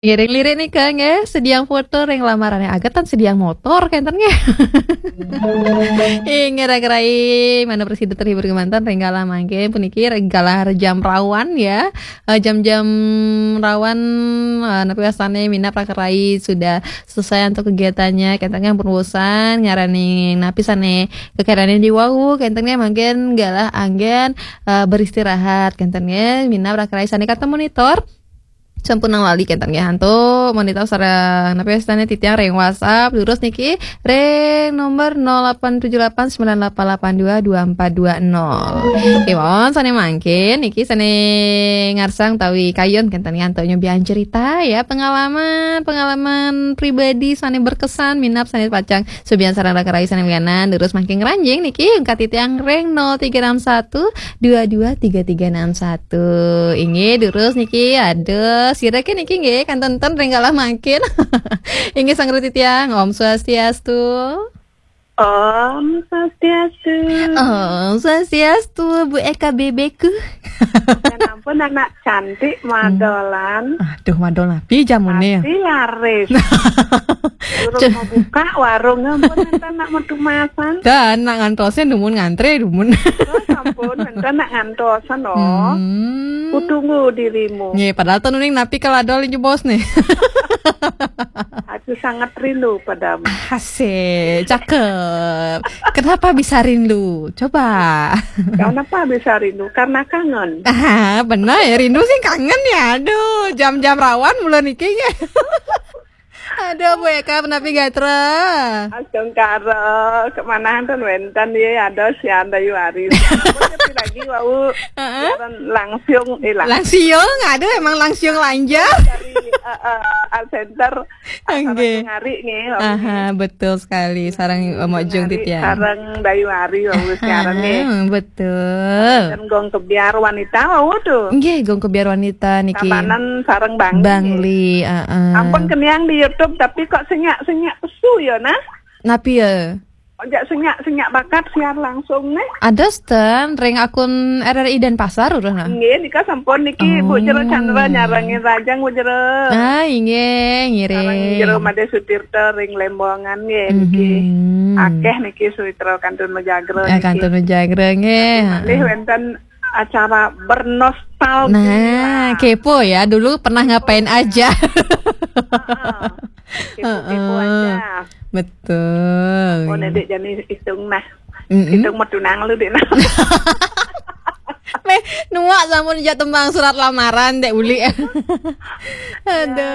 Lirik-lirik nih Kang ya, sediang foto ring lamarannya agatan sediang motor kentennya. Ngira-ngirai mana presiden terhibur kemantan renggala mangke puniki renggala jam rawan ya. Jam-jam rawan napi wasane mina prakerai sudah selesai untuk kegiatannya kentennya perusahaan nyarani napi sane kekerannya di wau kentennya mungkin galah anggen beristirahat kentennya mina prakerai sane kata monitor sampun lali kentang ya hantu monitor sareng napi stane titiang reng WhatsApp terus niki reng nomor 087898822420. Iwon sane mangke niki sane ngarsang tawi kayon kentang hantu nyobian cerita ya pengalaman pribadi sane berkesan minap sane pacang subian sareng rakerai sane mianan terus mangke ngranjing niki angka titiang reng 0361223361 inge terus niki ada sirake niki nggih kan tonton renggala makin. Inggih sang titiang Om Swastiastu. Om Swastiastu. Om Swastiastu Bu Eka bebeku. Ya ampun anak cantik madolan. Aduh madol napi jamune. Pasti laris. Urung mau buka warung ampun enten nak metu masan. Dan nak ngantosnya dumun ngantre dumun. Oh ampun enten nak ngantosan oh. Kutunggu dirimu. Nggih padahal tuning napi kaladol ini bos nih. Aku sangat rindu padamu. Asik, cakep. Kenapa bisa rindu? Coba. Kenapa bisa rindu? Karena kangen. Benar ya rindu sih kangen ya. Aduh, jam-jam rawan mulai niki ya. Aduh, Bu Eka penapi gatra. Asung karo kemana tuh wenten ya ada si anda yuari. Tapi lagi wau langsung langsung ada emang langsung lanjut dari center ngari nih. Betul sekali sarang mojong titian. Sarang dayuari wau sekarang nih. Betul. Dan gong kebiar wanita wau tuh. Nggih, gong kebiar wanita niki. Kapanan sarang Bangli, Ampun kenyang di YouTube tapi kok senyak pesu ya nah. Napi ya. Ojak senyak bakat siar langsung nih. Ada stan ring akun RRI Denpasar udah nah. Nggih nika sampun niki Bu Jero Chandra nyarangin rajang Bu Jero. Inggih ngiring. Jero Made Sutirta ring Lembongan nggih niki. Akeh niki Suitra Kantun Mejagro niki. Kantun Mejagro nggih. Nggih wonten acara bernostalgia. Nah, kepo ya. Dulu pernah ngapain aja? Kepo aja. Betul. Oh, Dek jani hitung nah. Hitung metunang lu Dek nah. Nuak sampun jatuh tembang surat lamaran Dek Uli. Aduh.